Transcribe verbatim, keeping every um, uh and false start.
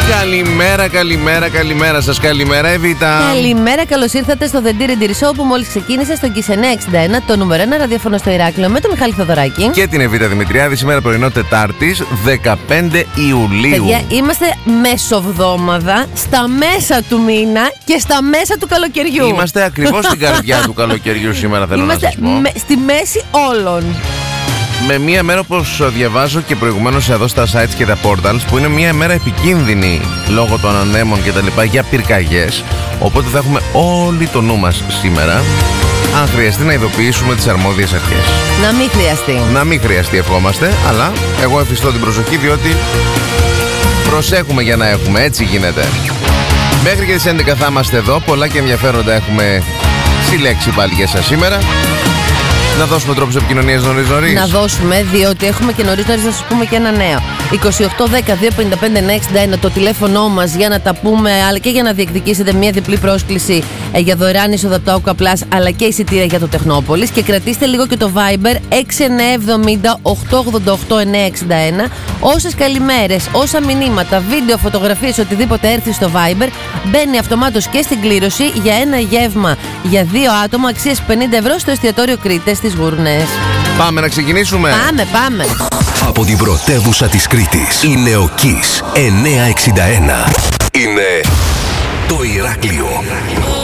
Καλημέρα, καλημέρα, καλημέρα σας. Καλημέρα, Εβίτα. Καλημέρα, καλώς ήρθατε στο The Dear Show που μόλις ξεκίνησε στο Kiss εννιακόσια εξήντα ένα, το νούμερο ένα ραδιόφωνο στο Ηράκλειο, με τον Μιχάλη Θοδωράκη και την Εβίτα Δημητριάδη. Σήμερα πρωινό Τετάρτης, δεκαπέντε Ιουλίου. Παιδιά, είμαστε μεσοβδόμαδα, στα μέσα του μήνα και στα μέσα του καλοκαιριού. Είμαστε ακριβώς στην καρδιά του καλοκαιριού σήμερα, θέλω είμαστε να σας πω. με, στη μέση όλων. Με μία μέρα, όπως διαβάζω και προηγουμένως εδώ στα sites και τα portals, που είναι μία μέρα επικίνδυνη λόγω των ανέμων και τα λοιπά για πυρκαγιές. Οπότε θα έχουμε όλοι το νου μας σήμερα, αν χρειαστεί να ειδοποιήσουμε τις αρμόδιες αρχές. Να μην χρειαστεί. Να μην χρειαστεί, ευχόμαστε, αλλά εγώ εφιστώ την προσοχή, διότι προσέχουμε για να έχουμε, έτσι γίνεται. Μέχρι και τις έντεκα θα είμαστε εδώ, πολλά και ενδιαφέροντα έχουμε συλλέξει πάλι για σας σήμερα. Να δώσουμε τρόπους επικοινωνίας νωρίς νωρίς. Να δώσουμε, διότι έχουμε και νωρίς νωρίς να σας πούμε και ένα νέο. είκοσι οκτώ δέκα δύο πενήντα πέντε εννιακόσια εξήντα ένα το τηλέφωνο μας για να τα πούμε, αλλά και για να διεκδικήσετε μια διπλή πρόσκληση ε, για δωρεάν είσοδο από το Oka Plus, αλλά και εισιτήρια για το Τεχνόπολης. Και κρατήστε λίγο και το Viber έξι εννιά εβδομήντα οκτώ ογδόντα οκτώ εννιακόσια εξήντα ένα. Όσες καλημέρες, όσα μηνύματα, βίντεο, φωτογραφίες, οτιδήποτε έρθει στο Viber, μπαίνει αυτομάτως και στην κλήρωση για ένα γεύμα για δύο άτομα αξίας πενήντα ευρώ στο εστιατόριο Κρήτες στις Γούρνες. Πάμε να ξεκινήσουμε. Πάμε, πάμε. Από την πρωτεύουσα της Κρήτης είναι ο Kiss εννιακόσια εξήντα ένα. Είναι το Ηράκλειο.